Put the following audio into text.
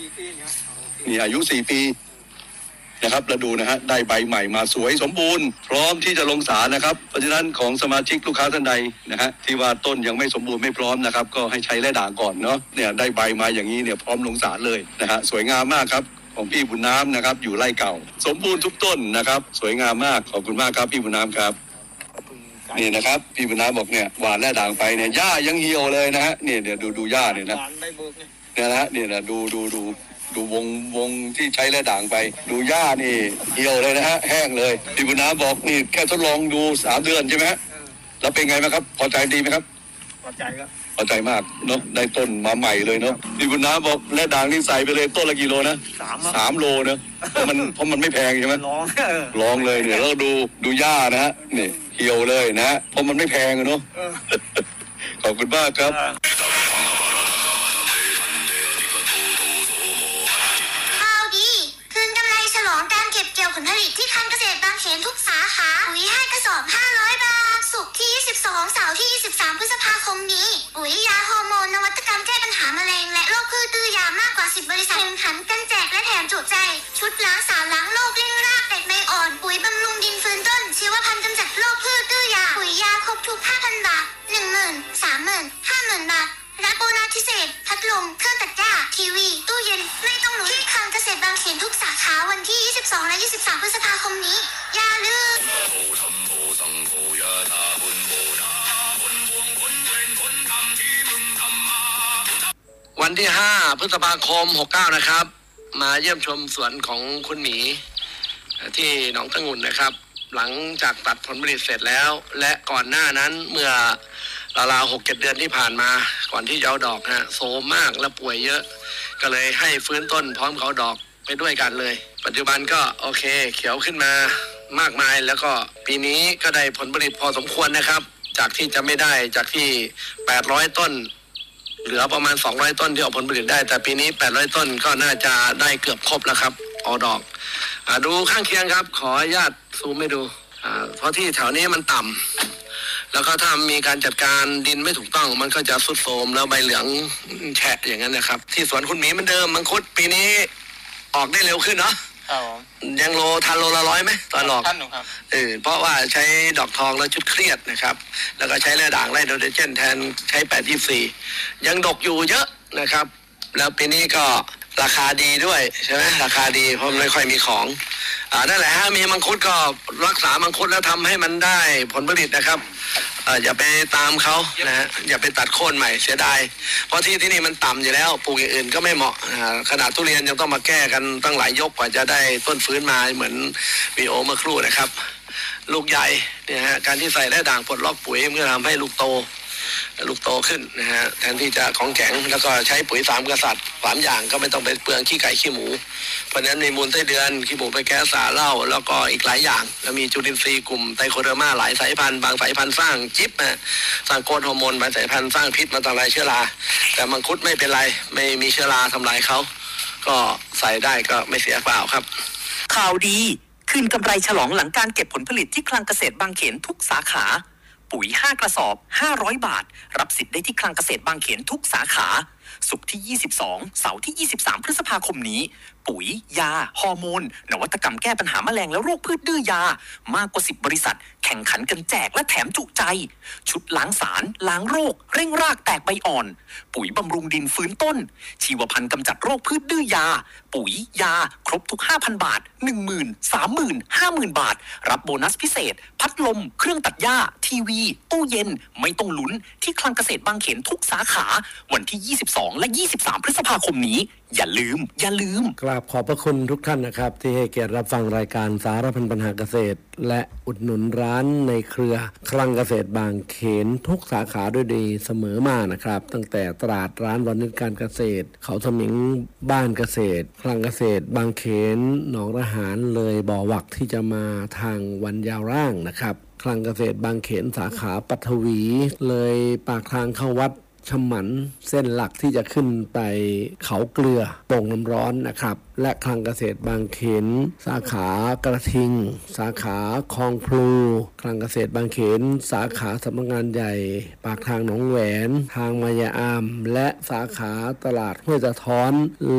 นี่อายุ4 ปีนะครับแล้วดูนะฮะได้ใบใหม่มาสวยสมบูรณ์พร้อมที่จะลงสารนะครับเพราะฉะนั้นของสมาชิกลูกค้าท่านใดนะฮะที่ว่าต้นยังไม่สมบูรณ์ไม่พร้อมนะครับก็ให้ใช้แร่ด่างก่อนเนาะเนี่ยได้ใบมาอย่างนี้เนี่ยพร้อมลงสารเลยนะฮะสวยงามมากครับของพี่บุญน้ำนะครับอยู่ไร่เก่าสมบูรณ์ทุกต้นนะครับสวยงามมากขอบคุณมากครับพี่บุญน้ำครับนี่นะครับพี่บุญน้ำบอกเนี่ยหวานแร่ด่างไปเนี่ยหญ้ายังเหี่ยวเลยนะฮะเนี่ยดูหญ้าเนี่ยนะเนี่ยนะเนี่ยนะดูวงที่ใช้แร่ด่างไปดูหญ้านี่เหี่ยวเลยนะฮะแห้งเลยพี่บุญน้ำบอกนี่แค่ทดลองดู3 เดือนใช่ไหมฮะแล้วเป็นไงไหมครับพอใจดีไหมครับพอใจครับพอใจมากเนาะได้ต้นมาใหม่เลยเนาะพี่บุญน้ำบอกแร่ด่างนี่ใส่ไปเลยต้นละกี่โลนะ3 โลนะเพราะมันไม่แพงใช่ไหมลองเลยเนี่ยแล้วดูหญ้านะฮะนี่เหี่ยวเลยนะฮะเพราะมันไม่แพงเนาะขอบคุณมากครับผลผลิตที่คลังเกษตรบางเขนทุกสาขาปุ๋ย5 กระสอบ500 บาทศุกร์ที่22เสาร์ที่23พฤษภาคมนี้ปุ๋ยยาฮอร์โมนนวัตกรรมแก้ปัญหามะเร็งและโรคพืชดื้อยามากกว่า10 บริษัทแข่งขันกันแจกและแถมจุใจชุดล้างสารล้างโรคเร่งรากแตกใบอ่อนปุ๋ยบำรุงดินฟื้นต้นชีวพันธุ์กำจัดโรคพืชดื้อยาปุ๋ยยาครบทุก 5,000 บาท 10,000 30,000 50,000 บาทรับโบนัสพิเศษพัดลมเครื่องตัดหญ้าทีวีตู้เย็นไม่ต้องลุ้นที่คลังเกษตรบางเขนทุกสาขาวันที่22และ23พฤษภาคมนี้อย่าลืมวันที่5พฤษภาคม69นะครับมาเยี่ยมชมสวนของคุณหมีที่หนองตะงุ่นนะครับหลังจากตัดผลผลิตเสร็จแล้วและก่อนหน้านั้นเมื่อราวๆ6-7 เดือนที่ผ่านมาก่อนที่จะเอาดอกโซมมากและป่วยเยอะก็เลยให้ฟื้นต้นพร้อมเขาดอกไปด้วยกันเลยปัจจุบันก็โอเคเขียวขึ้นมามากมายแล้วก็ปีนี้ก็ได้ผลผลิตพอสมควรนะครับจากที่จะไม่ได้จากที่800 ต้นเหลือประมาณ200 ต้นที่ออกผลผลิตได้แต่ปีนี้800 ต้นก็น่าจะได้เกือบครบแล้วครับออกดอกดูข้างเคียงครับขออนุญาตซูมให้ดูเพราะที่แถวนี้มันต่ำแล้วก็ถ้ามีการจัดการดินไม่ถูกต้องมันก็จะทรุดโทรมแล้วใบเหลืองแฉะอย่างนั้นนะครับที่สวนคุณหมีเหมือนเดิมมังคุดปีนี้ออกได้เร็วขึ้นเนาะยังทันโลละ100ไหมตอนออกทันหนูครับเพราะว่าใช้ดอกทองแล้วชุดเครียดนะครับแล้วก็ใช้แร่ด่างไล่โดเดเจนแทนใช้824ยังดกอยู่เยอะนะครับแล้วปีนี้ก็ราคาดีด้วยใช่ไหมราคาดีเพราะไม่ค่อยมีของนั่นแหละฮะมีมังคุดก็รักษามังคุดแล้วทำให้มันได้ผลผลิตนะครับอย่าไปตามเขานะฮะอย่าไปตัดโค่นใหม่เสียดายเพราะที่นี่มันต่ำอยู่แล้วปลูกอย่างอื่นก็ไม่เหมาะขนาดทุเรียนยังต้องมาแก้กันตั้งหลายยกกว่าจะได้ต้นฟื้นมาเหมือนวีโอเมื่อครู่นะครับลูกใหญ่เนี่ยฮะการที่ใส่แร่ด่างปลดล็อกปุ๋ยเมื่อทำให้ลูกโตขึ้นนะฮะแทนที่จะของแข็งแล้วก็ใช้ปุ๋ย3 กษัตริย์3 อย่างก็ไม่ต้องไปเปลืองขี้ไก่ขี้หมูเพราะฉะนั้นมีมูลไส้เดือนขี้หมูไปแก้สาเหล้าแล้วก็อีกหลายอย่างแล้วมีจุลินทรีย์กลุ่มไตโคเดอร์มาหลายสายพันธุ์บางสายพันธุ์สร้างจิ๊บสร้างโกรทฮอร์โมนบางสายพันธุ์สร้างพิษมาทำลายเชื้อราแต่มังคุดไม่เป็นไรไม่มีเชื้อราทำลายเขาก็ใส่ได้ก็ไม่เสียเปล่าครับข่าวดีคืนกำไรฉลองหลังการเก็บผลผลิตที่คลังเกษตรบางเขนทุกสาขาปุ๋ย5 กระสอบ500 บาทรับสิทธิ์ได้ที่คลังเกษตรบางเขนทุกสาขาศุกร์ที่22เสาร์ที่23พฤษภาคมนี้ปุ๋ยยาฮอร์โมนนวัตกรรมแก้ปัญหาแมลงและโรคพืชดื้อยามากกว่า10 บริษัทแข่งขันกันแจกและแถมจุใจชุดล้างสารล้างโรคเร่งรากแตกใบอ่อนปุ๋ยบำรุงดินฟื้นต้นชีวพันธุ์กำจัดโรคพืชดื้อยาปุ๋ยยาครบทุก 5,000 บาท 10,000 30,000 50,000 บาทรับโบนัสพิเศษพัดลมเครื่องตัดหญ้าทีวีตู้เย็นไม่ต้องลุ้นที่คลังเกษตรบางเขนทุกสาขาวันที่22และ23พฤษภาคมนี้อย่าลืมกราบขอบพระคุณทุกท่านนะครับที่ให้เกียรติรับฟังรายการสารพันปัญหาเกษตรและอุดหนุนร้านในเครือคลังเกษตรบางเขนทุกสาขาด้วยดีเสมอมานะครับตั้งแต่ตลาดร้านวณิชการเกษตรเขาสมิงบ้านเกษตรคลังเกษตรบางเขนหนองระหารเลยบ่อหวักที่จะมาทางวันยาวร่างนะครับคลังเกษตรบางเขนสาขาปัทวีเลยปากทางเข้าวัดฉมันเส้นหลักที่จะขึ้นไปเขาเกลือโป่งน้ำร้อนนะครับและคลังเกษตรบางเขนสาขากระทิงสาขาคลองพลูคลังเกษตรบางเขนสาขาสำนักงานใหญ่ปากทางหนองแหวนทางมายาอามและสาขาตลาดห้วยสะท้อน